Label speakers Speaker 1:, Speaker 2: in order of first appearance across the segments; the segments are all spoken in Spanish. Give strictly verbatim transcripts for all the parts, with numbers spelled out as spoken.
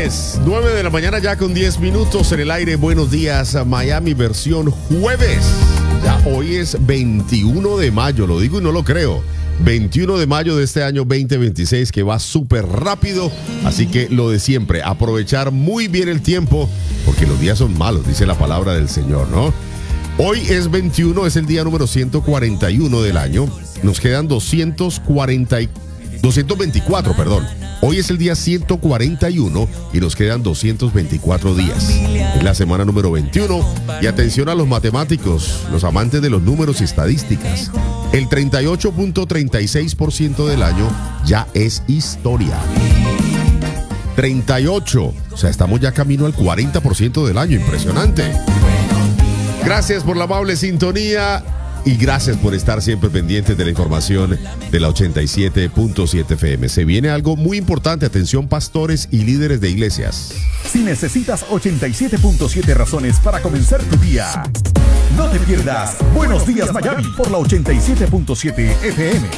Speaker 1: jueves, nueve de la mañana ya con diez minutos en el aire. Buenos días, Miami, versión jueves. Ya hoy es veintiuno de mayo, lo digo y no lo creo. veintiuno de mayo de este año veinte veintiséis, que va súper rápido. Así que lo de siempre, aprovechar muy bien el tiempo, porque los días son malos, dice la palabra del Señor, ¿no? Hoy es veintiuno, es el día número ciento cuarenta y uno del año. Nos quedan doscientos cuarenta y, doscientos veinticuatro, perdón. Hoy es el día ciento cuarenta y uno y nos quedan doscientos veinticuatro días. Es la semana número veintiuno. Y atención a los matemáticos, los amantes de los números y estadísticas. El treinta y ocho punto treinta y seis por ciento del año ya es historia. treinta y ocho, o sea, estamos ya camino al cuarenta por ciento del año. Impresionante. Gracias por la amable sintonía. Y gracias por estar siempre pendientes de la información de la ochenta y siete punto siete F M. Se viene algo muy importante. Atención, pastores y líderes de iglesias.
Speaker 2: Si necesitas ochenta y siete punto siete razones para comenzar tu día, no te pierdas Buenos Días Miami por la ochenta y siete punto siete F M.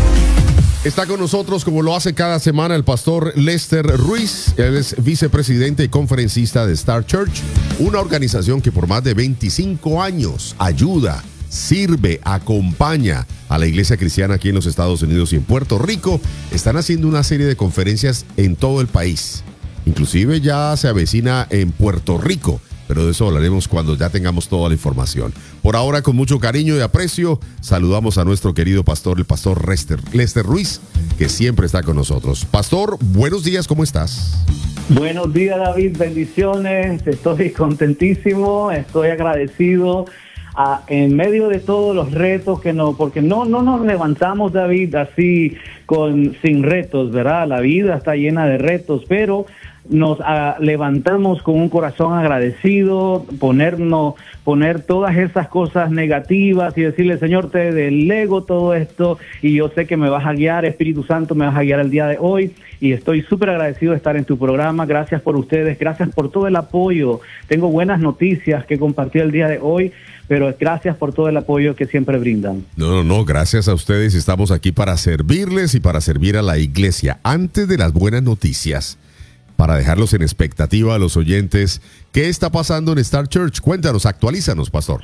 Speaker 1: Está con nosotros, como lo hace cada semana, el pastor Lester Ruiz. Él es vicepresidente y conferencista de Star Church, una organización que por más de veinticinco años ayuda, sirve, acompaña a la iglesia cristiana aquí en los Estados Unidos y en Puerto Rico. Están haciendo una serie de conferencias en todo el país. Inclusive ya se avecina en Puerto Rico, pero de eso hablaremos cuando ya tengamos toda la información. Por ahora, con mucho cariño y aprecio, saludamos a nuestro querido pastor, el pastor Lester, Lester Ruiz, que siempre está con nosotros. Pastor, buenos días, ¿cómo estás?
Speaker 3: Buenos días, David, bendiciones. Estoy contentísimo, estoy agradecido. Ah, en medio de todos los retos que no, porque no, no nos levantamos, David, así con sin retos, ¿verdad? La vida está llena de retos, pero nos ah, levantamos con un corazón agradecido, ponernos, poner todas esas cosas negativas y decirle, Señor, te delego todo esto y yo sé que me vas a guiar, Espíritu Santo, me vas a guiar el día de hoy y estoy súper agradecido de estar en tu programa. Gracias por ustedes, gracias por todo el apoyo. Tengo buenas noticias que compartir el día de hoy, pero gracias por todo el apoyo que siempre brindan.
Speaker 1: No, no, no, gracias a ustedes. Estamos aquí para servirles y para servir a la iglesia. Antes de las buenas noticias, para dejarlos en expectativa a los oyentes, ¿qué está pasando en Star Church? Cuéntanos, actualízanos, pastor.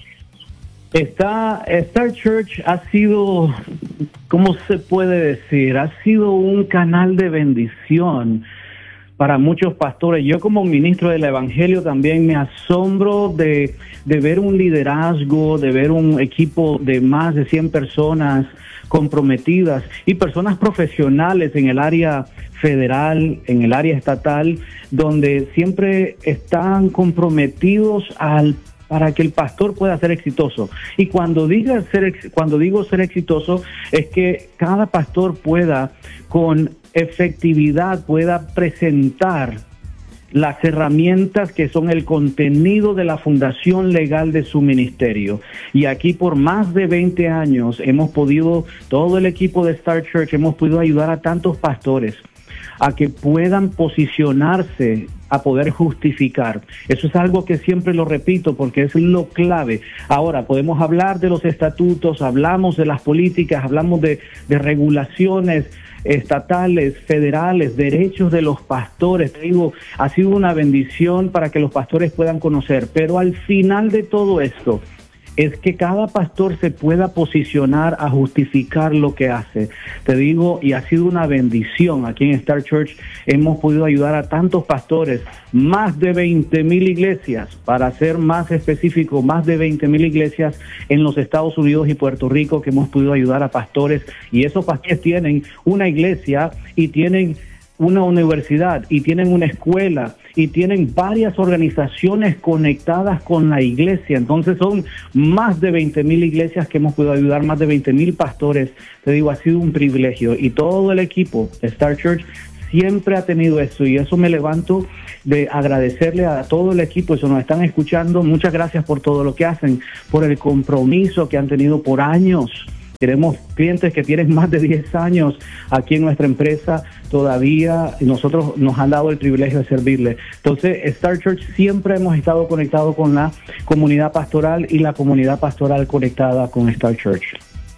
Speaker 3: Está, Star Church ha sido, ¿cómo se puede decir? Ha sido un canal de bendición para muchos pastores. Yo como ministro del Evangelio también me asombro de, de ver un liderazgo, de ver un equipo de más de cien personas comprometidas y personas profesionales en el área federal, en el área estatal, donde siempre están comprometidos al para que el pastor pueda ser exitoso. Y cuando diga ser, cuando digo ser exitoso, es que cada pastor pueda, con efectividad, pueda presentar las herramientas que son el contenido de la fundación legal de su ministerio. Y aquí por más de veinte años hemos podido, todo el equipo de Star Church, hemos podido ayudar a tantos pastores a que puedan posicionarse a poder justificar. Eso es algo que siempre lo repito porque es lo clave. Ahora, podemos hablar de los estatutos, hablamos de las políticas, hablamos de, de regulaciones estatales, federales, derechos de los pastores. Te digo, ha sido una bendición para que los pastores puedan conocer, pero al final de todo esto es que cada pastor se pueda posicionar a justificar lo que hace. Te digo, y ha sido una bendición. Aquí en Star Church hemos podido ayudar a tantos pastores, más de veinte mil iglesias, para ser más específico, más de veinte mil iglesias en los Estados Unidos y Puerto Rico que hemos podido ayudar a pastores. Y esos pastores tienen una iglesia y tienen una universidad y tienen una escuela y tienen varias organizaciones conectadas con la iglesia. Entonces son más de veinte mil iglesias que hemos podido ayudar, más de veinte mil pastores. Te digo, ha sido un privilegio y todo el equipo de Star Church siempre ha tenido eso y eso me levanto de agradecerle a todo el equipo. Si nos están escuchando, muchas gracias por todo lo que hacen, por el compromiso que han tenido por años. Tenemos clientes que tienen más de diez años aquí en nuestra empresa todavía, y nosotros nos han dado el privilegio de servirle. Entonces, Star Church siempre hemos estado conectados con la comunidad pastoral y la comunidad pastoral conectada con Star Church.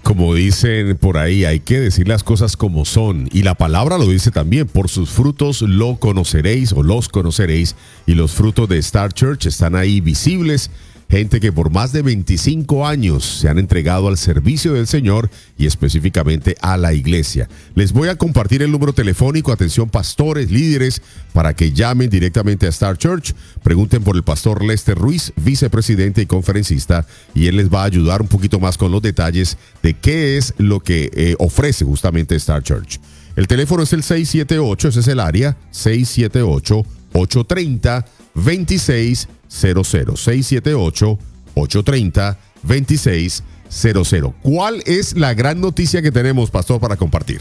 Speaker 1: Como dicen por ahí, hay que decir las cosas como son. Y la palabra lo dice también, por sus frutos lo conoceréis o los conoceréis. Y los frutos de Star Church están ahí visibles. Gente que por más de veinticinco años se han entregado al servicio del Señor y específicamente a la iglesia. Les voy a compartir el número telefónico, atención pastores, líderes, para que llamen directamente a Star Church. Pregunten por el pastor Lester Ruiz, vicepresidente y conferencista, y él les va a ayudar un poquito más con los detalles de qué es lo que eh, ofrece justamente Star Church. El teléfono es el seis siete ocho, ese es el área, seis siete ocho, ocho tres cero, dos seis cero cero, seis siete ocho, ocho tres cero, dos seis cero cero. ¿Cuál es la gran noticia que tenemos, pastor, para compartir?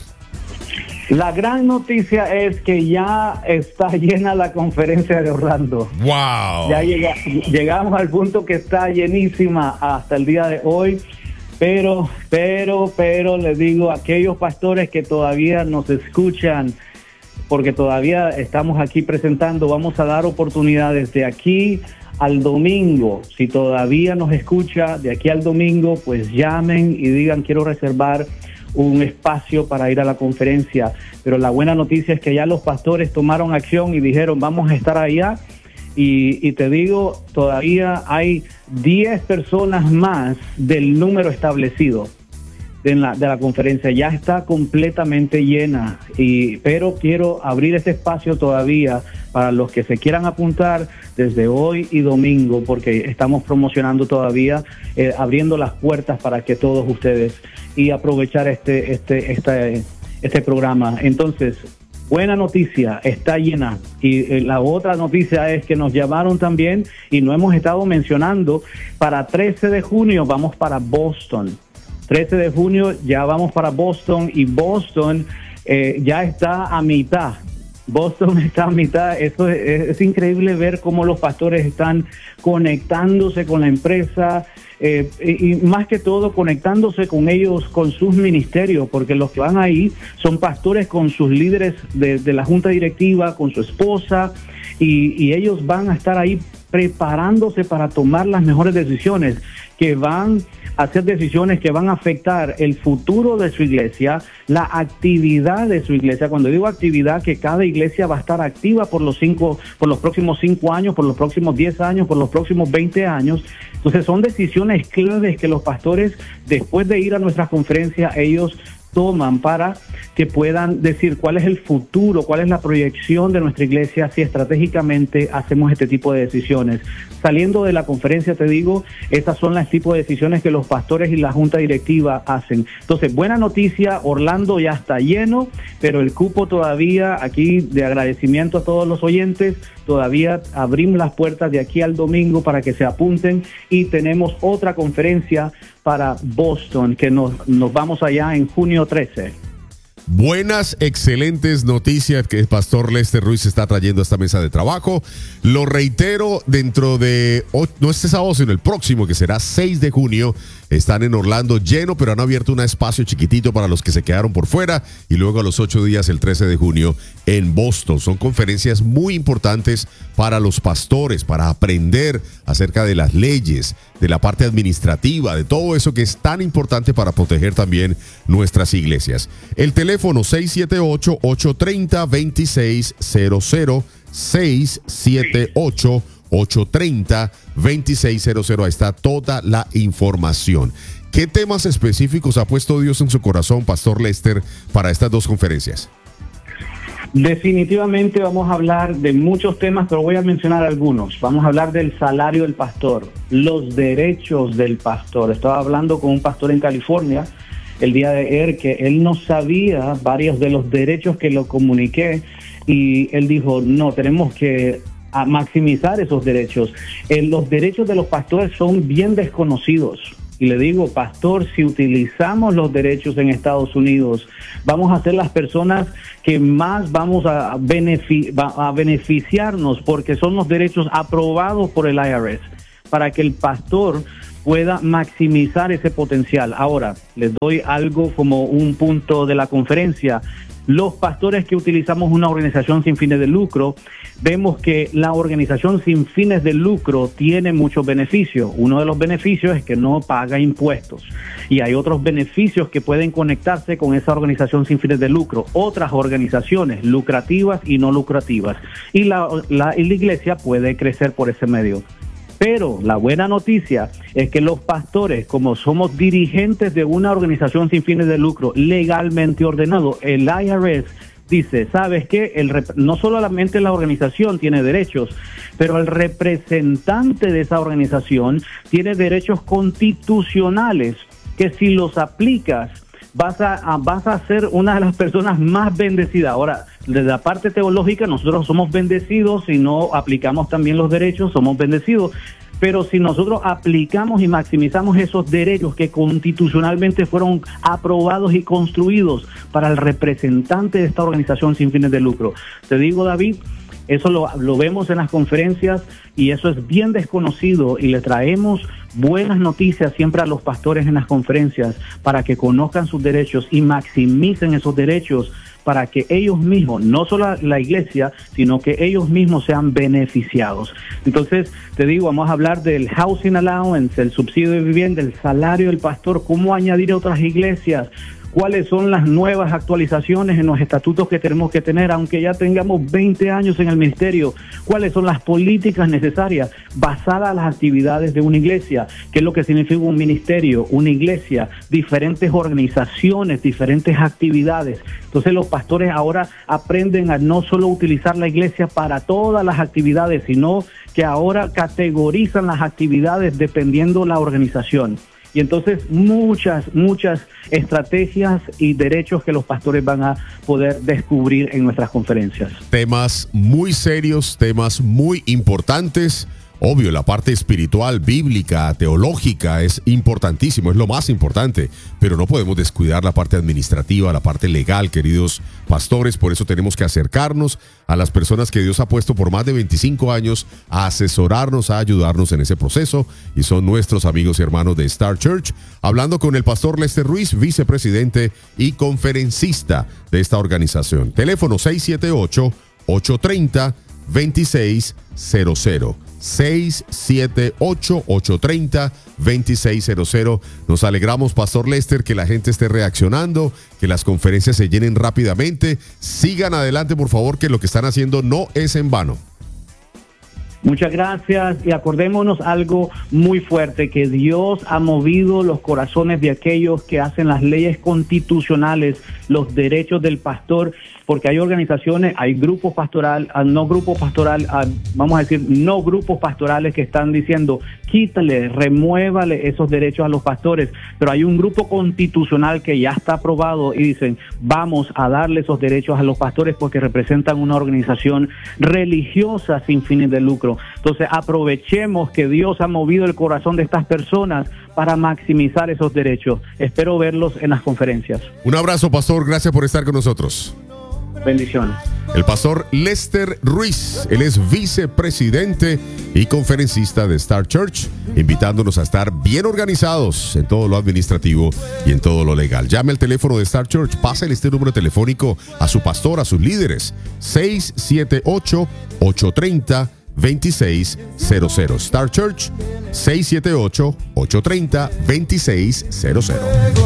Speaker 3: La gran noticia es que ya está llena la conferencia de Orlando.
Speaker 1: ¡Wow!
Speaker 3: Ya llega, llegamos al punto que está llenísima hasta el día de hoy. Pero, pero, pero, les digo a aquellos pastores que todavía nos escuchan, porque todavía estamos aquí presentando, vamos a dar oportunidades de aquí al domingo. Si todavía nos escucha, de aquí al domingo, pues llamen y digan, quiero reservar un espacio para ir a la conferencia. Pero la buena noticia es que ya los pastores tomaron acción y dijeron, vamos a estar allá. Y, y te digo, todavía hay diez personas más del número establecido de la, de la conferencia. Ya está completamente llena, y, pero quiero abrir este espacio todavía para los que se quieran apuntar desde hoy y domingo, porque estamos promocionando todavía, eh, abriendo las puertas para que todos ustedes y aprovechar este, este, este, este programa. Entonces, buena noticia, está llena. Y eh, la otra noticia es que nos llamaron también, y no hemos estado mencionando, para trece de junio vamos para Boston. trece de junio ya vamos para Boston, y Boston eh, ya está a mitad. Boston está a mitad. Eso es, es increíble ver cómo los pastores están conectándose con la empresa, eh, y, y más que todo conectándose con ellos, con sus ministerios, porque los que van ahí son pastores con sus líderes de, de la junta directiva, con su esposa, y, y ellos van a estar ahí preparándose para tomar las mejores decisiones, que van a hacer decisiones que van a afectar el futuro de su iglesia, la actividad de su iglesia. Cuando digo actividad, que cada iglesia va a estar activa por los cinco, por los próximos cinco años, por los próximos diez años, por los próximos veinte años. Entonces son decisiones claves que los pastores, después de ir a nuestras conferencias, ellos toman para que puedan decir cuál es el futuro, cuál es la proyección de nuestra iglesia si estratégicamente hacemos este tipo de decisiones. Saliendo de la conferencia, te digo, estas son las tipos de decisiones que los pastores y la junta directiva hacen. Entonces, buena noticia, Orlando ya está lleno, pero el cupo todavía, aquí de agradecimiento a todos los oyentes, todavía abrimos las puertas de aquí al domingo para que se apunten, y tenemos otra conferencia para Boston, que nos, nos vamos allá en junio trece.
Speaker 1: Buenas, excelentes noticias que el pastor Lester Ruiz está trayendo a esta mesa de trabajo. Lo reitero, dentro de, no este sábado, sino el próximo, que será seis de junio, están en Orlando lleno, pero han abierto un espacio chiquitito para los que se quedaron por fuera, y luego a los ocho días, el trece de junio, en Boston. Son conferencias muy importantes para los pastores, para aprender acerca de las leyes, de la parte administrativa, de todo eso que es tan importante para proteger también nuestras iglesias. El teléfono seis siete ocho, ocho tres cero, dos seis cero cero, seis siete ocho, ocho tres cero, dos seis cero cero. Ahí está toda la información. ¿Qué temas específicos ha puesto Dios en su corazón, pastor Lester, para estas dos conferencias?
Speaker 3: Definitivamente vamos a hablar de muchos temas, pero voy a mencionar algunos. Vamos a hablar del salario del pastor, los derechos del pastor. Estaba hablando con un pastor en California el día de ayer, que él no sabía varios de los derechos que lo comuniqué, y él dijo, no, tenemos que a maximizar esos derechos. Eh, los derechos de los pastores son bien desconocidos. Y le digo, pastor, si utilizamos los derechos en Estados Unidos, vamos a ser las personas que más vamos a, benefi- a beneficiarnos, porque son los derechos aprobados por el I R S, para que el pastor pueda maximizar ese potencial. Ahora, les doy algo como un punto de la conferencia. Los pastores que utilizamos una organización sin fines de lucro, vemos que la organización sin fines de lucro tiene muchos beneficios. Uno de los beneficios es que no paga impuestos. Y hay otros beneficios que pueden conectarse con esa organización sin fines de lucro. Otras organizaciones lucrativas y no lucrativas. Y la, la, y la iglesia puede crecer por ese medio. Pero la buena noticia es que los pastores, como somos dirigentes de una organización sin fines de lucro legalmente ordenado, el I R S dice, ¿sabes qué? El rep- no solamente la organización tiene derechos, pero el representante de esa organización tiene derechos constitucionales que si los aplicas vas a, a vas a ser una de las personas más bendecidas. Ahora, desde la parte teológica, nosotros somos bendecidos, si no aplicamos también los derechos, somos bendecidos. Pero si nosotros aplicamos y maximizamos esos derechos que constitucionalmente fueron aprobados y construidos para el representante de esta organización sin fines de lucro, te digo, David, eso lo, lo vemos en las conferencias y eso es bien desconocido y le traemos buenas noticias siempre a los pastores en las conferencias para que conozcan sus derechos y maximicen esos derechos para que ellos mismos, no solo la iglesia, sino que ellos mismos sean beneficiados. Entonces, te digo, vamos a hablar del housing allowance, el subsidio de vivienda, el salario del pastor, cómo añadir otras iglesias, cuáles son las nuevas actualizaciones en los estatutos que tenemos que tener, aunque ya tengamos veinte años en el ministerio, cuáles son las políticas necesarias basadas en las actividades de una iglesia, qué es lo que significa un ministerio, una iglesia, diferentes organizaciones, diferentes actividades. Entonces los pastores ahora aprenden a no solo utilizar la iglesia para todas las actividades, sino que ahora categorizan las actividades dependiendo la organización. Y entonces muchas, muchas estrategias y derechos que los pastores van a poder descubrir en nuestras conferencias.
Speaker 1: Temas muy serios, temas muy importantes. Obvio, la parte espiritual, bíblica, teológica es importantísimo, es lo más importante, pero no podemos descuidar la parte administrativa, la parte legal, queridos pastores. Por eso tenemos que acercarnos a las personas que Dios ha puesto por más de veinticinco años a asesorarnos, a ayudarnos en ese proceso, y son nuestros amigos y hermanos de Star Church, hablando con el pastor Lester Ruiz, vicepresidente y conferencista de esta organización. Teléfono seis siete ocho, ocho tres cero, dos seis cero cero. seis siete ocho, ocho tres cero, dos seis cero cero. Nos alegramos, Pastor Lester, que la gente esté reaccionando, que las conferencias se llenen rápidamente. Sigan adelante, por favor, que lo que están haciendo no es en vano.
Speaker 3: Muchas gracias y acordémonos algo muy fuerte, que Dios ha movido los corazones de aquellos que hacen las leyes constitucionales, los derechos del pastor, porque hay organizaciones, hay grupos pastoral, no grupos pastoral, vamos a decir, no grupos pastorales que están diciendo, quítale, remuévale esos derechos a los pastores, pero hay un grupo constitucional que ya está aprobado y dicen, vamos a darle esos derechos a los pastores porque representan una organización religiosa sin fines de lucro. Entonces aprovechemos que Dios ha movido el corazón de estas personas para maximizar esos derechos. Espero verlos en las conferencias.
Speaker 1: Un abrazo, pastor, gracias por estar con nosotros.
Speaker 3: Bendiciones.
Speaker 1: El pastor Lester Ruiz, él es vicepresidente y conferencista de Star Church, invitándonos a estar bien organizados en todo lo administrativo y en todo lo legal. Llame al teléfono de Star Church, pásale este número telefónico a su pastor, a sus líderes, seis siete ocho, ocho tres cero, dos seis cero cero. Star Church, seis siete ocho, ocho tres cero, dos seis cero cero.